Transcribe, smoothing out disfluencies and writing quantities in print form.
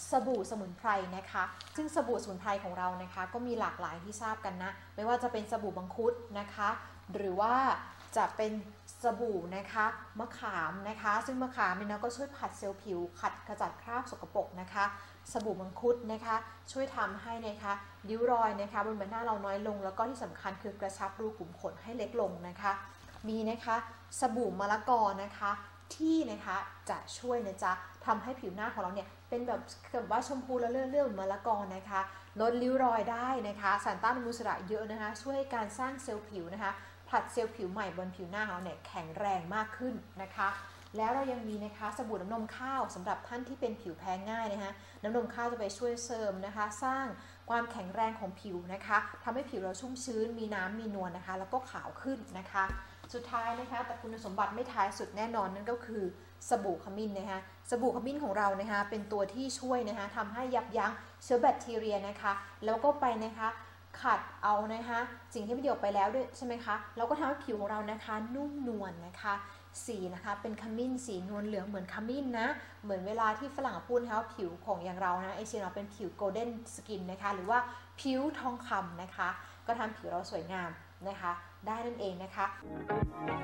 สบู่สมุนไพรนะคะซึ่งสบู่สมุนไพรของเรานะคะก็มีหลากหลายที่ทราบกันนะไม่ว่าจะเป็นสบู่มังคุดนะคะหรือว่าจะเป็นสบู่นะคะมะขามนะคะซึ่งมะขามเนี่ยก็ช่วยผัดเซลล์ผิวขัดขจัดคราบสกปรกนะคะสบู่มังคุดนะคะช่วยทำให้นะคะริ้วรอยนะคะบนใบหน้าเราน้อยลงแล้วก็ที่สำคัญคือกระชับรูขุมขนให้เล็กลงนะคะมีนะคะสบู่มะละกอนะคะที่นะคะจะช่วยนะจ๊ะทำให้ผิวหน้าของเราเนี่ยเป็นแบบว่าชมพูและเลื่อนๆมะละกอนะคะลดริ้วรอยได้นะคะสารต้านอนุมูลอิสระเยอะนะคะช่วยการสร้างเซลล์ผิวนะคะผลัดเซลล์ผิวใหม่บนผิวหน้าของเราเนี่ยแข็งแรงมากขึ้นนะคะแล้วเรายังมีนะคะสบู่น้ำนมข้าวสำหรับท่านที่เป็นผิวแพ้ง่ายนะคะน้ำนมข้าวจะไปช่วยเสริมนะคะสร้างความแข็งแรงของผิวนะคะทำให้ผิวเราชุ่มชื้นมีน้ำมีนวลนะคะแล้วก็ขาวขึ้นนะคะสุดท้ายนะคะแต่คุณสมบัติไม่ท้ายสุดแน่นอนนั่นก็คือสบู่ขมิ้นนะคะสบู่ขมิ้นของเรานะคะเป็นตัวที่ช่วยนะคะทำให้ยับยั้งเชื้อแบคทีเรียนะคะแล้วก็ไปนะคะขัดเอานะคะสิ่งที่ไม่ดีออกไปแล้วด้วยใช่ไหมคะแล้วก็ทำให้ผิวของเรานะคะนุ่มนวลนะคะสีนะคะเป็นขมิ้นสีนวลเหลืองเหมือนขมิ้นนะเหมือนเวลาที่ฝรั่งพูดนะคะผิวของอย่างเรานะเอเชียเราเป็นผิวโกลเด้นสกินนะคะหรือว่าผิวทองคำนะคะก็ทำผิวเราสวยงามนะคะได้นั่นเองนะคะ